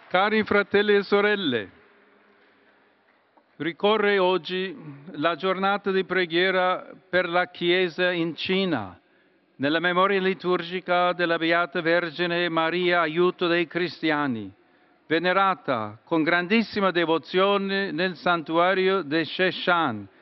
Cari fratelli e sorelle, ricorre oggi la giornata di preghiera per la Chiesa in Cina, nella memoria liturgica della Beata Vergine Maria, aiuto dei cristiani, venerata con grandissima devozione nel santuario di Sheshan,